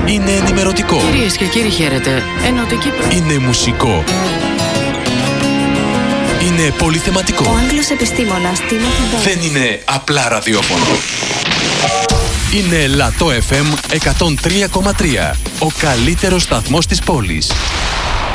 Είναι ενημερωτικό. Κυρίες και κύριοι, χαίρετε. Ενωτική Είναι μουσικό. Είναι πολυθεματικό. Ο Άγγλος επιστήμονας Τίμωθη Μπέρις. Δεν είναι απλά ραδιόφωνο. Είναι Λατό FM 103,3. Ο καλύτερος σταθμός της πόλης.